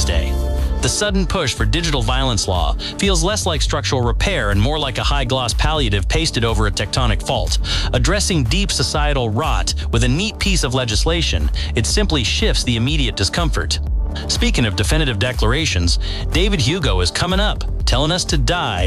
Wednesday. The sudden push for digital violence law feels less like structural repair and more like a high-gloss palliative pasted over a tectonic fault. Addressing deep societal rot with a neat piece of legislation, it simply shifts the immediate discomfort. Speaking of definitive declarations, David Hugo is coming up, telling us to die